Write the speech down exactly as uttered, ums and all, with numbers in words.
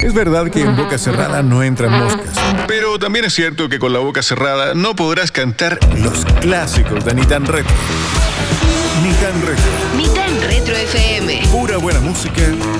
Es verdad que en boca cerrada no entran moscas, Pero también es cierto que con la boca cerrada no podrás cantar. los clásicos de Ni Tan Retro. Ni Tan Retro. Ni tan Retro F M. Pura buena música